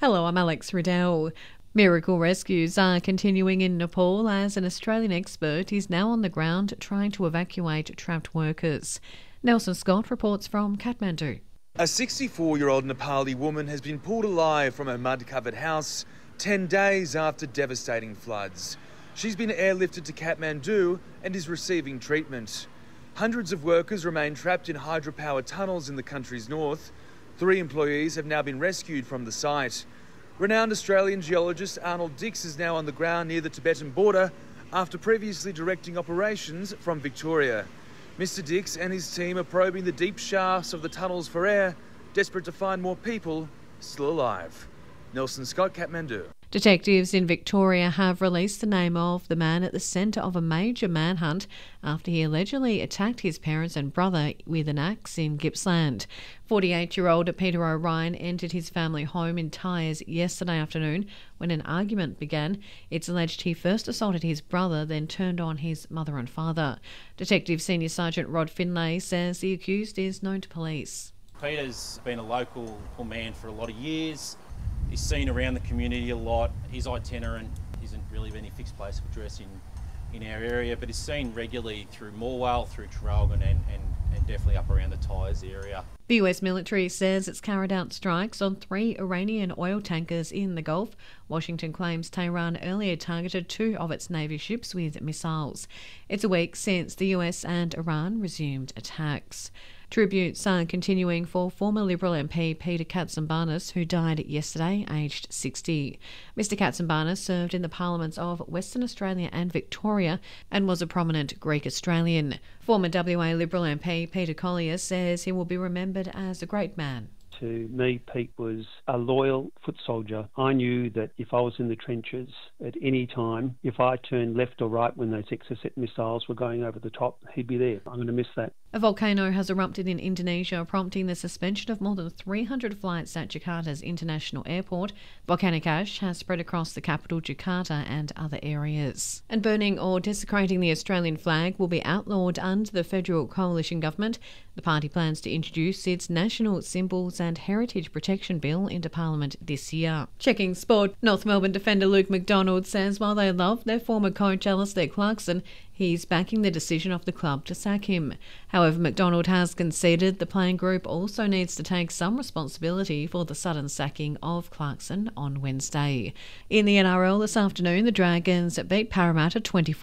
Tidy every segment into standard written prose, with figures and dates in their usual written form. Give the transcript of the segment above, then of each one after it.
Hello, I'm Alex Riddell. Miracle rescues are continuing in Nepal as an Australian expert is now on the ground trying to evacuate trapped workers. Nelson Scott reports from Kathmandu. A 64-year-old Nepali woman has been pulled alive from her mud-covered house 10 days after devastating floods. She's been airlifted to Kathmandu and is receiving treatment. Hundreds of workers remain trapped in hydropower tunnels in the country's north. 3 employees have now been rescued from the site. Renowned Australian geologist Arnold Dix is now on the ground near the Tibetan border after previously directing operations from Victoria. Mr. Dix and his team are probing the deep shafts of the tunnels for air, desperate to find more people still alive. Nelson Scott, Kathmandu. Detectives in Victoria have released the name of the man at the centre of a major manhunt after he allegedly attacked his parents and brother with an axe in Gippsland. 48-year-old Peter O'Ryan entered his family home in Tyres yesterday afternoon when an argument began. It's alleged he first assaulted his brother, then turned on his mother and father. Detective Senior Sergeant Rod Finlay says the accused is known to police. Peter's been a local man for a lot of years. He's seen around the community a lot. He's itinerant, isn't really any fixed place of address in our area, but is seen regularly through Morwell, through Traralgon and definitely up around the Tyres area. The US military says it's carried out strikes on 3 Iranian oil tankers in the Gulf. Washington claims Tehran earlier targeted 2 of its Navy ships with missiles. It's a week since the US and Iran resumed attacks. Tributes are continuing for former Liberal MP Peter Katsambarnis, who died yesterday, aged 60. Mr Katsambarnis served in the parliaments of Western Australia and Victoria and was a prominent Greek Australian. Former WA Liberal MP Peter Collier says he will be remembered as a great man. To me, Pete was a loyal foot soldier. I knew that if I was in the trenches at any time, if I turned left or right when those Exocet missiles were going over the top, he'd be there. I'm going to miss that. A volcano has erupted in Indonesia, prompting the suspension of more than 300 flights at Jakarta's international airport. Volcanic ash has spread across the capital, Jakarta, and other areas. And burning or desecrating the Australian flag will be outlawed under the federal coalition government. The party plans to introduce its National Symbols and Heritage Protection Bill into Parliament this year. Checking sport, North Melbourne defender Luke McDonald says while they love their former coach Alistair Clarkson, he's backing the decision of the club to sack him. However, McDonald has conceded the playing group also needs to take some responsibility for the sudden sacking of Clarkson on Wednesday. In the NRL this afternoon, the Dragons beat Parramatta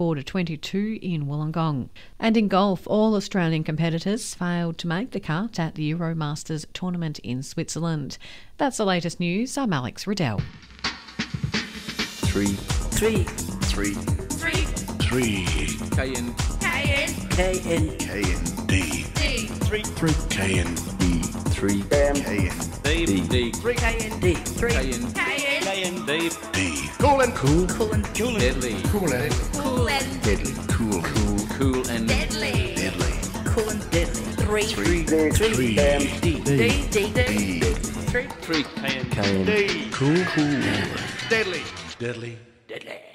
24-22 in Wollongong. And in golf, all Australian competitors failed to make the cut at the Euromasters tournament in Switzerland. That's the latest news. I'm Alex Riddell. 3 KN D 3 KN B 3 KN D 3 KN D 3 KN D Cool and deadly Cool and deadly Cool and deadly Cool and deadly 3 KN D 3 KN D Cool Deadly